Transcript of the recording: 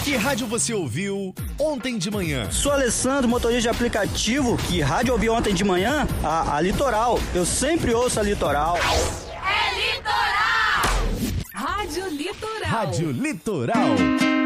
Que rádio você ouviu ontem de manhã? Sou Alessandro, motorista de aplicativo. Que rádio ouvi ontem de manhã? A Litoral. Eu sempre ouço a Litoral. É Litoral! Rádio Litoral. Rádio Litoral.